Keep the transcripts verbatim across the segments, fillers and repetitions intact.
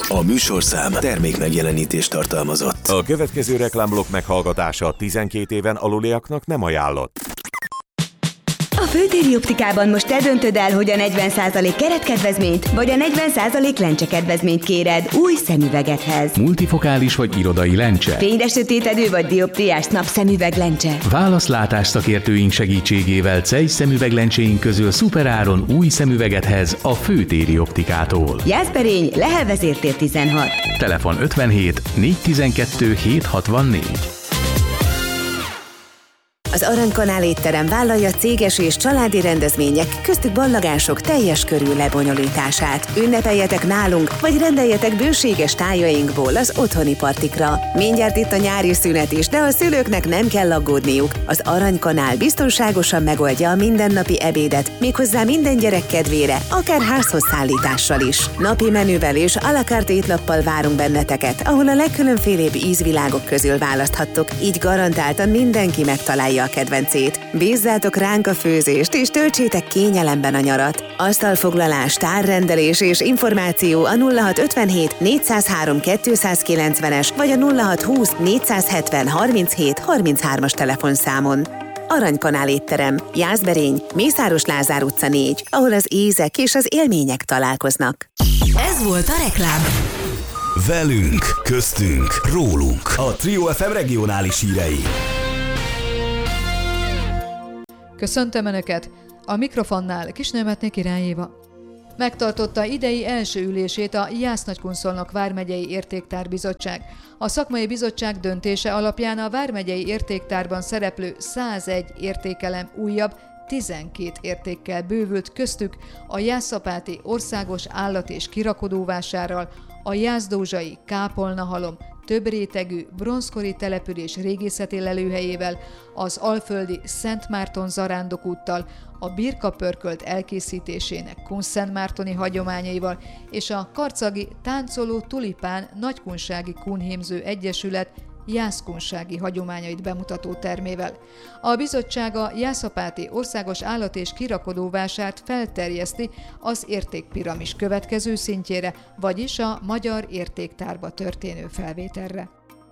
A műsorszám termék megjelenítést tartalmazott. A következő reklámblokk meghallgatása tizenkét éven aluliaknak nem ajánlott. A Föltéri Optikában most te döntöd el, hogy a negyven százalék keretkedvezményt vagy a negyven százalék lencsekedvezményt kéred új szemüvegedhez. Multifokális vagy irodai lencse. Fényes sötétedő vagy dioptriás napszemüveg lencse. Válaszlátás szakértőink segítségével Zeiss szemüveglencséink közül szuperáron új szemüvegedhez a Föltéri Optikától. Jászberény, Lehel vezértér tizenhat. Telefon ötvenhét négyszáztizenkettő hétszázhatvannégy. Az Aranykanál étterem vállalja céges és családi rendezvények, köztük ballagások teljes körű lebonyolítását. Ünnepeljetek nálunk, vagy rendeljetek bőséges tájainkból az otthoni partikra. Mindjárt itt a nyári szünet is, de a szülőknek nem kell aggódniuk. Az Aranykanál biztonságosan megoldja a mindennapi ebédet, méghozzá minden gyerek kedvére, akár házhoz szállítással is. Napi menüvel és à la carte étlappal várunk benneteket, ahol a legkülönfélébb ízvilágok közül választhattok, így garantáltan mindenki megtalálja a kedvencét. Bízzátok ránk a főzést, és töltsétek kényelemben a nyarat. Asztalfoglalás, tárrendelés és információ a nulla hat ötvenhét négyszázhárom kétszázkilencvenes vagy a nulla hat húsz négyszázhetven harminchét harminchárom-as telefonszámon. Aranykanál étterem, Jászberény, Mészáros Lázár utca négy, ahol az ízek és az élmények találkoznak. Ez volt a reklám. Velünk, köztünk, rólunk. A Trio ef em regionális hírei. Köszöntöm Önöket! A mikrofonnál Kisnőmetné Király Éva. Megtartotta idei első ülését a Jász-Nagykunszolnok vármegyei értéktárbizottság. A szakmai bizottság döntése alapján a vármegyei értéktárban szereplő százegy értékelem újabb tizenkét értékkel bővült, köztük a jászapáti országos állat- és kirakodóvásárral, a jászdózsai kápolnahalom több rétegű bronzkori település régészeti lelőhelyével, az alföldi Szent Márton zarándokúttal, a birkapörkölt elkészítésének kunszentmártoni hagyományaival és a karcagi Táncoló Tulipán Nagykunsági Kunhímző Egyesület jászkunsági hagyományait bemutató termével. A bizottság a jászapáti országos állat- és kirakodóvásárt felterjeszti az értékpiramis következő szintjére, vagyis a magyar értéktárba történő felvételre.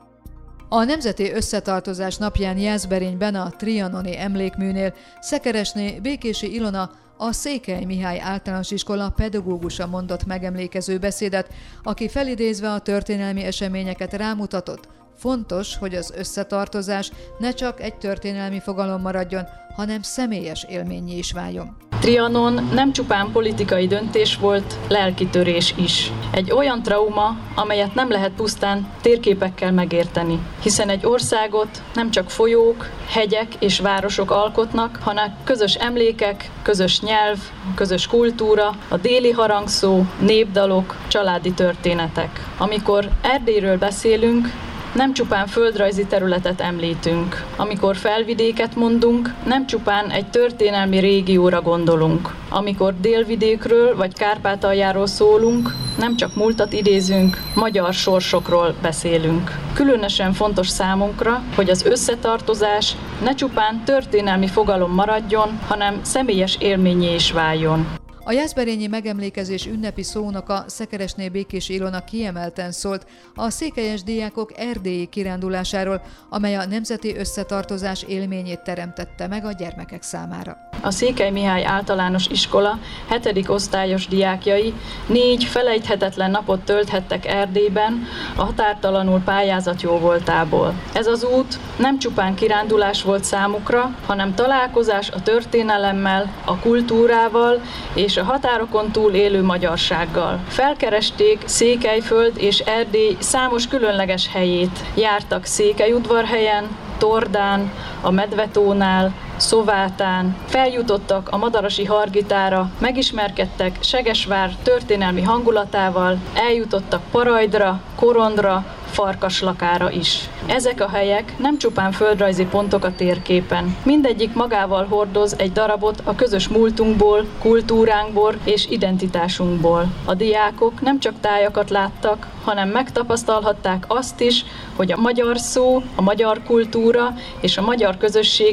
A Nemzeti Összetartozás napján Jászberényben a trianoni emlékműnél Szekeresné Békési Ilona, a Székely Mihály Általános Iskola pedagógusa mondott megemlékező beszédet, aki felidézve a történelmi eseményeket rámutatott: fontos, hogy az összetartozás ne csak egy történelmi fogalom maradjon, hanem személyes élménnyé is váljon. Trianon nem csupán politikai döntés volt, lelkitörés is. Egy olyan trauma, amelyet nem lehet pusztán térképekkel megérteni, hiszen egy országot nem csak folyók, hegyek és városok alkotnak, hanem közös emlékek, közös nyelv, közös kultúra, a déli harangszó, népdalok, családi történetek. Amikor Erdélyről beszélünk, nem csupán földrajzi területet említünk. Amikor felvidéket mondunk, nem csupán egy történelmi régióra gondolunk. Amikor délvidékről vagy Kárpátaljáról szólunk, nem csak múltat idézünk, magyar sorsokról beszélünk. Különösen fontos számunkra, hogy az összetartozás ne csupán történelmi fogalom maradjon, hanem személyes élménnyé is váljon. A jászberényi megemlékezés ünnepi szónoka Szekeresné Békési Ilona kiemelten szólt a székelyes diákok erdélyi kirándulásáról, amely a nemzeti összetartozás élményét teremtette meg a gyermekek számára. A Székely Mihály Általános Iskola hetedik osztályos diákjai négy felejthetetlen napot tölthettek Erdélyben a határtalanul pályázat jóvoltából. Ez az út nem csupán kirándulás volt számukra, hanem találkozás a történelemmel, a kultúrával és a határokon túl élő magyarsággal. Felkeresték Székelyföld és Erdély számos különleges helyét. Jártak Székelyudvarhelyen, Tordán, a Medvetónál, Szovátán, feljutottak a Madarasi Hargitára, megismerkedtek Segesvár történelmi hangulatával, eljutottak Parajdra, Korondra, Farkaslakára is. Ezek a helyek nem csupán földrajzi pontok a térképen. Mindegyik magával hordoz egy darabot a közös múltunkból, kultúránkból és identitásunkból. A diákok nem csak tájakat láttak, hanem megtapasztalhatták azt is, hogy a magyar szó, a magyar kultúra és a magyar közösségek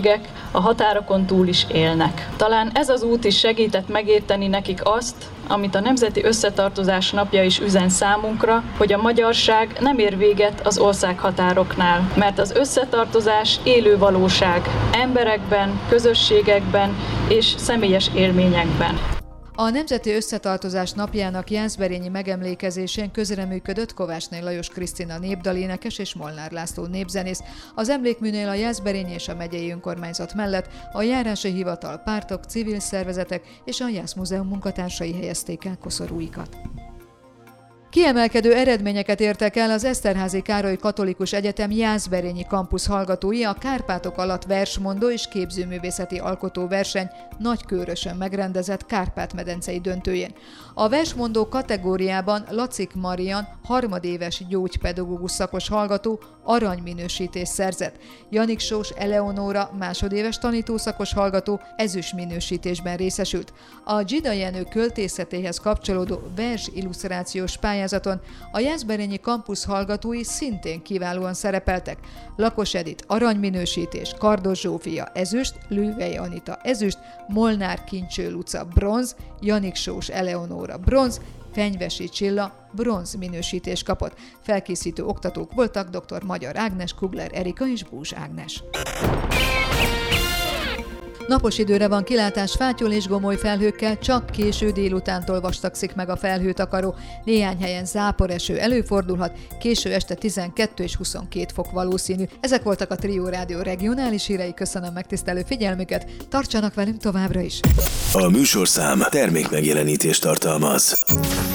a határokon túl is élnek. Talán ez az út is segített megérteni nekik azt, amit a Nemzeti Összetartozás Napja is üzen számunkra, hogy a magyarság nem ér véget az országhatároknál, mert az összetartozás élő valóság emberekben, közösségekben és személyes élményekben. A Nemzeti Összetartozás Napjának jászberényi megemlékezésén közreműködött Kovácsné Lajos Krisztina népdalénekes és Molnár László népzenész. Az emlékműnél a jászberényi és a megyei önkormányzat mellett a járási hivatal, pártok, civil szervezetek és a Jászmúzeum munkatársai helyezték el koszorúikat. Kiemelkedő eredményeket értek el az Eszterházy Károly Katolikus Egyetem jászberényi kampusz hallgatói a Kárpátok alatt versmondó és képzőművészeti alkotóverseny Nagykőrösön megrendezett Kárpát-medencei döntőjén. A versmondó kategóriában Lacik Marian, harmadéves gyógypedagógus szakos hallgató aranyminősítést szerzett. Janik Sós Eleonóra, másodéves tanítószakos hallgató ezüst minősítésben részesült. A Dzsida Jenő költészetéhez kapcsolódó vers illusztrációs pályázaton a jászberényi kampusz hallgatói szintén kiválóan szerepeltek. Lakos Edit aranyminősítés, Kardos Zsófia ezüst, Lővei Anita ezüst, Molnár Kincső Luca bronz, Janik Sós Eleonóra bronz, Fenyvesi Csilla bronz minősítést kapott. Felkészítő oktatók voltak dr. Magyar Ágnes, Kugler Erika és Búzs Ágnes. Napos időre van kilátás, fátyol és gomoly felhőkkel, csak késő délutántól vastagszik meg a felhőtakaró. Néhány helyen záporeső előfordulhat, késő este tizenkettő és huszonkét fok valószínű. Ezek voltak a Trio Rádió regionális hírei, köszönöm megtisztelő figyelmüket, tartsanak velünk továbbra is! A műsorszám termékmegjelenítést tartalmaz.